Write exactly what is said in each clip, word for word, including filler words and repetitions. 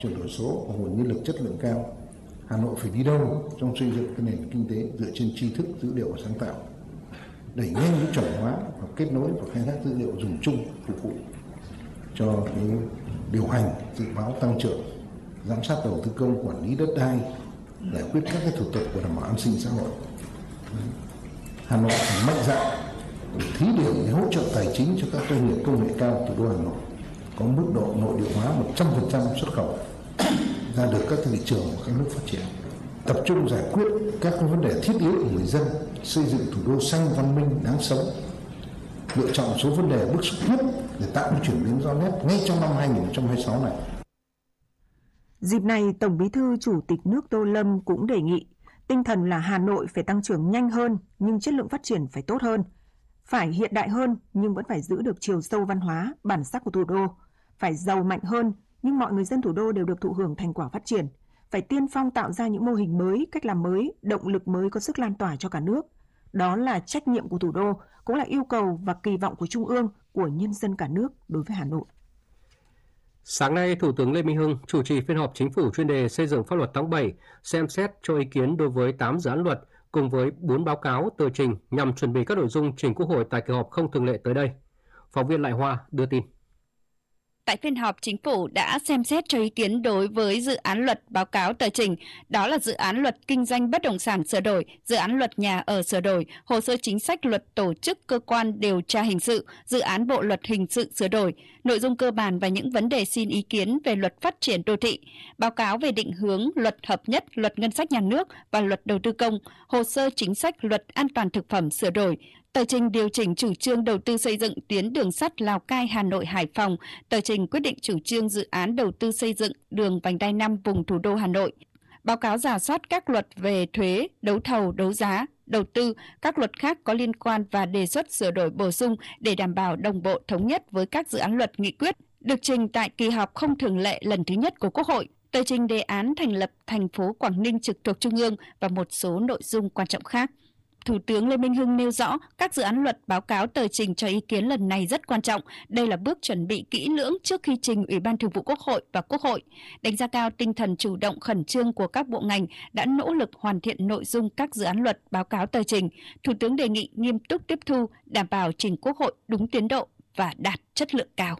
Chuyển đổi số và nguồn nhân lực chất lượng cao, Hà Nội phải đi đâu trong xây dựng cái nền kinh tế dựa trên tri thức, dữ liệu và sáng tạo, đẩy nhanh cái chuẩn hóa và kết nối và khai thác dữ liệu dùng chung phục vụ cho cái điều hành, dự báo tăng trưởng, giám sát đầu tư công, quản lý đất đai, giải quyết các cái thủ tục của đảm bảo an sinh xã hội. Hà Nội phải mạnh dạn thí điểm để hỗ trợ tài chính cho các doanh nghiệp công nghệ cao thủ đô Hà Nội có mức độ nội địa hóa một trăm phần trăm xuất khẩu ra được các thị trường của các nước phát triển, tập trung giải quyết các vấn đề thiết yếu của người dân, xây dựng thủ đô xanh, văn minh, đáng sống, lựa chọn số vấn đề bức xúc nhất để tạo chuyển biến rõ nét ngay trong năm hai nghìn không trăm hai mươi sáu này. Dịp này, Tổng Bí thư Chủ tịch nước Tô Lâm cũng đề nghị tinh thần là Hà Nội phải tăng trưởng nhanh hơn nhưng chất lượng phát triển phải tốt hơn, phải hiện đại hơn nhưng vẫn phải giữ được chiều sâu văn hóa, bản sắc của thủ đô, phải giàu mạnh hơn nhưng mọi người dân thủ đô đều được thụ hưởng thành quả phát triển, phải tiên phong tạo ra những mô hình mới, cách làm mới, động lực mới có sức lan tỏa cho cả nước. Đó là trách nhiệm của thủ đô, cũng là yêu cầu và kỳ vọng của Trung ương, của nhân dân cả nước đối với Hà Nội. Sáng nay, Thủ tướng Lê Minh Hưng chủ trì phiên họp Chính phủ chuyên đề xây dựng pháp luật tháng bảy, xem xét cho ý kiến đối với tám dự án luật cùng với bốn báo cáo tờ trình nhằm chuẩn bị các nội dung trình Quốc hội tại kỳ họp không thường lệ tới đây. Phóng viên Lại Hoa đưa tin. Tại phiên họp, Chính phủ đã xem xét cho ý kiến đối với dự án luật báo cáo tờ trình, đó là dự án luật kinh doanh bất động sản sửa đổi, dự án luật nhà ở sửa đổi, hồ sơ chính sách luật tổ chức cơ quan điều tra hình sự, dự án bộ luật hình sự sửa đổi, nội dung cơ bản và những vấn đề xin ý kiến về luật phát triển đô thị, báo cáo về định hướng luật hợp nhất, luật ngân sách nhà nước và luật đầu tư công, hồ sơ chính sách luật an toàn thực phẩm sửa đổi, tờ trình điều chỉnh chủ trương đầu tư xây dựng tuyến đường sắt Lào Cai, Hà Nội, Hải Phòng, tờ trình quyết định chủ trương dự án đầu tư xây dựng đường vành đai năm vùng thủ đô Hà Nội, báo cáo rà soát các luật về thuế, đấu thầu, đấu giá, đầu tư, các luật khác có liên quan và đề xuất sửa đổi bổ sung để đảm bảo đồng bộ thống nhất với các dự án luật nghị quyết được trình tại kỳ họp không thường lệ lần thứ nhất của Quốc hội, tờ trình đề án thành lập thành phố Quảng Ninh trực thuộc Trung ương và một số nội dung quan trọng khác. Thủ tướng Lê Minh Hưng nêu rõ các dự án luật báo cáo tờ trình cho ý kiến lần này rất quan trọng. Đây là bước chuẩn bị kỹ lưỡng trước khi trình Ủy ban Thường vụ Quốc hội và Quốc hội. Đánh giá cao tinh thần chủ động khẩn trương của các bộ ngành đã nỗ lực hoàn thiện nội dung các dự án luật báo cáo tờ trình. Thủ tướng đề nghị nghiêm túc tiếp thu, đảm bảo trình Quốc hội đúng tiến độ và đạt chất lượng cao.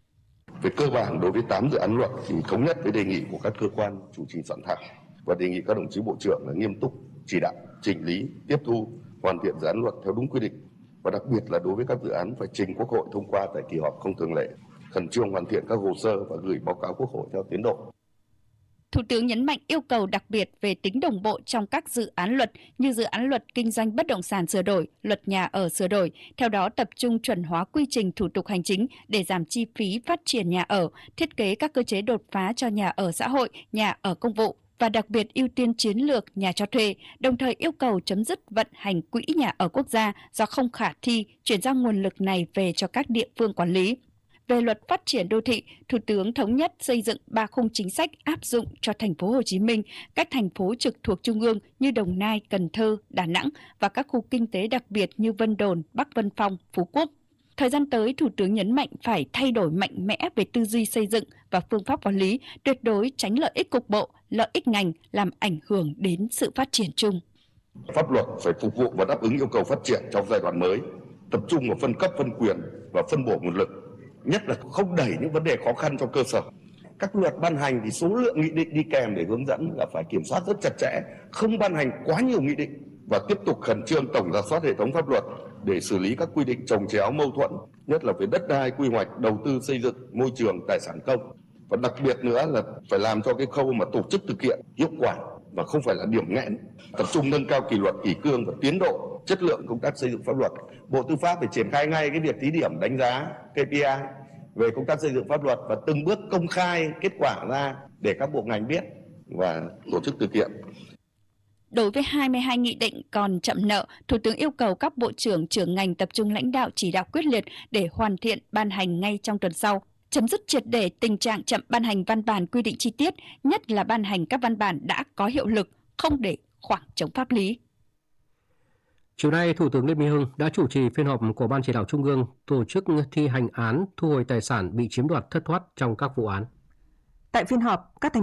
Về cơ bản, đối với tám dự án luật thì thống nhất với đề nghị của các cơ quan chủ trì soạn thảo và đề nghị các đồng chí bộ trưởng là nghiêm túc chỉ đạo, chỉnh lý, tiếp thu, hoàn thiện dự án luật theo đúng quy định, và đặc biệt là đối với các dự án phải trình Quốc hội thông qua tại kỳ họp không thường lệ, khẩn trương hoàn thiện các hồ sơ và gửi báo cáo Quốc hội theo tiến độ. Thủ tướng nhấn mạnh yêu cầu đặc biệt về tính đồng bộ trong các dự án luật như dự án luật kinh doanh bất động sản sửa đổi, luật nhà ở sửa đổi, theo đó tập trung chuẩn hóa quy trình thủ tục hành chính để giảm chi phí phát triển nhà ở, thiết kế các cơ chế đột phá cho nhà ở xã hội, nhà ở công vụ, và đặc biệt ưu tiên chiến lược nhà cho thuê, đồng thời yêu cầu chấm dứt vận hành quỹ nhà ở quốc gia do không khả thi, chuyển giao nguồn lực này về cho các địa phương quản lý. Về luật phát triển đô thị, Thủ tướng thống nhất xây dựng ba khung chính sách áp dụng cho thành phố Hồ Chí Minh, các thành phố trực thuộc Trung ương như Đồng Nai, Cần Thơ, Đà Nẵng và các khu kinh tế đặc biệt như Vân Đồn, Bắc Vân Phong, Phú Quốc. Thời gian tới, Thủ tướng nhấn mạnh phải thay đổi mạnh mẽ về tư duy xây dựng và phương pháp quản lý, tuyệt đối tránh lợi ích cục bộ, lợi ích ngành làm ảnh hưởng đến sự phát triển chung. Pháp luật phải phục vụ và đáp ứng yêu cầu phát triển trong giai đoạn mới, tập trung vào phân cấp, phân quyền và phân bổ nguồn lực, nhất là không đẩy những vấn đề khó khăn cho cơ sở. Các luật ban hành thì số lượng nghị định đi kèm để hướng dẫn là phải kiểm soát rất chặt chẽ, không ban hành quá nhiều nghị định, và tiếp tục khẩn trương tổng rà soát hệ thống pháp luật để xử lý các quy định chồng chéo mâu thuẫn, nhất là về đất đai, quy hoạch, đầu tư xây dựng, môi trường, tài sản công. Và đặc biệt nữa là phải làm cho cái khâu mà tổ chức thực hiện hiệu quả và không phải là điểm nghẽn, tập trung nâng cao kỷ luật, kỷ cương và tiến độ, chất lượng công tác xây dựng pháp luật. Bộ Tư pháp phải triển khai ngay cái việc thí điểm đánh giá K P I về công tác xây dựng pháp luật và từng bước công khai kết quả ra để các bộ ngành biết và tổ chức thực hiện. Đối với hai mươi hai nghị định còn chậm nợ, Thủ tướng yêu cầu các bộ trưởng, trưởng ngành tập trung lãnh đạo chỉ đạo quyết liệt để hoàn thiện ban hành ngay trong tuần sau, chấm dứt triệt để tình trạng chậm ban hành văn bản quy định chi tiết, nhất là ban hành các văn bản đã có hiệu lực, không để khoảng trống pháp lý. Chiều nay, Thủ tướng Lê Minh Hưng đã chủ trì phiên họp của Ban Chỉ đạo Trung ương tổ chức thi hành án thu hồi tài sản bị chiếm đoạt thất thoát trong các vụ án. Tại phiên họp, các thành